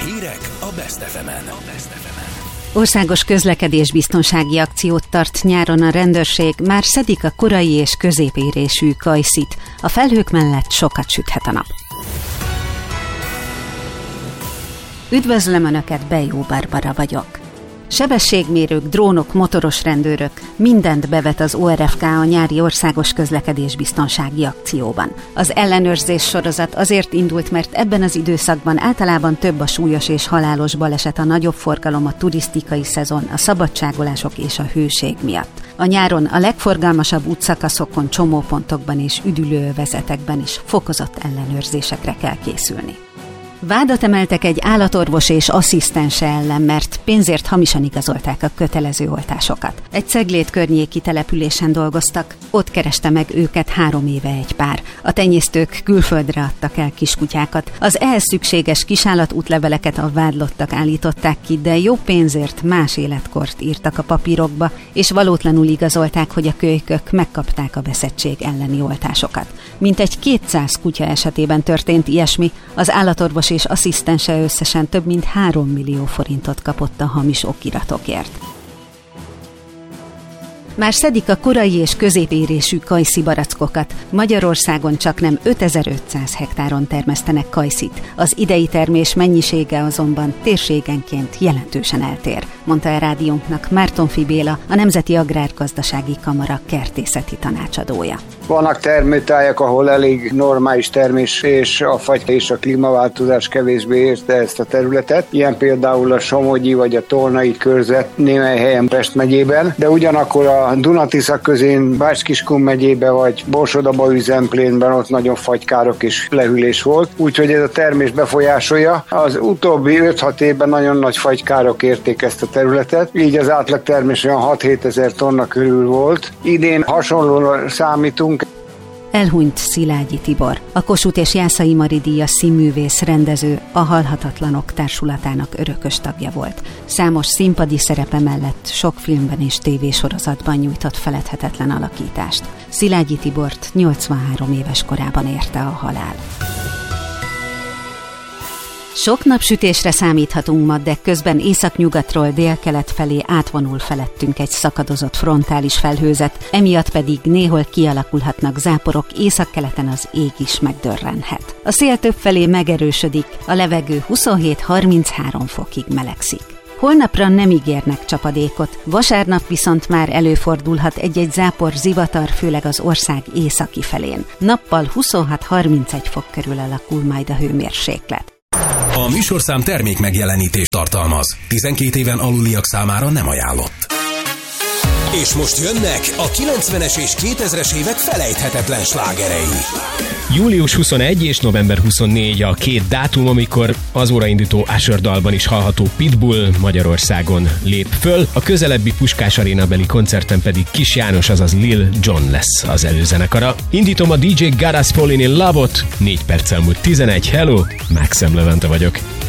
Hírek a Best FM-en. Országos közlekedésbiztonsági akciót tart nyáron a rendőrség, már szedik a korai és középérésű kajszit. A felhők mellett sokat süthet a nap. Üdvözlöm Önöket, Bejó Barbara vagyok. Sebességmérők, drónok, motoros rendőrök, mindent bevet az ORFK a nyári országos közlekedésbiztonsági akcióban. Az ellenőrzés sorozat azért indult, mert ebben az időszakban általában több a súlyos és halálos baleset, a nagyobb forgalom, a turisztikai szezon, a szabadságolások és a hőség miatt. A nyáron a legforgalmasabb útszakaszokon, csomópontokban és üdülőövezetekben is fokozott ellenőrzésekre kell készülni. Vádat emeltek egy állatorvos és asszisztense ellen, mert pénzért hamisan igazolták a kötelező oltásokat. Egy Ceglét környéki településen dolgoztak, ott kereste meg őket 3 éve egy pár. A tenyésztők külföldre adtak el kiskutyákat. Az ehhez szükséges kisállatútleveleket a vádlottak állították ki, de jó pénzért más életkort írtak a papírokba, és valótlanul igazolták, hogy a kölykök megkapták a veszettség elleni oltásokat. Mintegy 200 kutya esetében történt ilyesmi, az állatorvos és asszisztense összesen több mint 3 millió forintot kapott a hamis okiratokért. Már szedik a korai és középérésű kajszi barackokat. Magyarországon csaknem 5500 hektáron termesztenek kajszit. Az idei termés mennyisége azonban térségenként jelentősen eltér, mondta a rádiónknak Mártonfi Béla, a Nemzeti Agrárgazdasági Kamara kertészeti tanácsadója. Vannak termőtájak, ahol elég normális termés, és a fagy és a klímaváltozás kevésbé érte ezt a területet. Ilyen például a Somogyi vagy a Tolnai körzet némely helyen Pest megyében, de ugyanakkor a Duna-Tisza közén Bács-Kiskun megyébe vagy Borsod-Abaúj Zemplénben ott nagyon fagykárok és lehűlés volt, úgyhogy ez a termés befolyásolja. Az utóbbi 5-6 évben nagyon nagy fagykárok érték ezt a területet, így az átlag termés olyan 6-7 ezer tonna körül volt. Idén hasonlóan számítunk. Elhunyt Szilágyi Tibor, a Kossuth és Jászai Mari díjas színművész, rendező, a Halhatatlanok társulatának örökös tagja volt. Számos színpadi szerepe mellett sok filmben és tévésorozatban nyújtott feledhetetlen alakítást. Szilágyi Tibort 83 éves korában érte a halál. Sok napsütésre számíthatunk ma, de közben északnyugatról délkelet felé átvonul felettünk egy szakadozott frontális felhőzet, emiatt pedig néhol kialakulhatnak záporok, északkeleten az ég is megdörrenhet. A szél többfelé megerősödik, a levegő 27-33 fokig melegszik. Holnapra nem ígérnek csapadékot, vasárnap viszont már előfordulhat egy-egy zápor, zivatar, főleg az ország északi felén. Nappal 26-31 fok körül alakul majd a hőmérséklet. A műsorszám termék megjelenítést tartalmaz. 12 éven aluliak számára nem ajánlott. És most jönnek a 90-es és 2000-es évek felejthetetlen slágerei. Július 21 és november 24 a 2 dátum, amikor az óraindító Usher dalban is hallható Pitbull Magyarországon lép föl. A közelebbi Puskás Arénabeli koncerten pedig Kis János, azaz Lil Jon lesz az előzenekara. Indítom a DJ Garas Falling in Love-ot, 4 perccel múlt 11. Hello, Maxim Levente vagyok.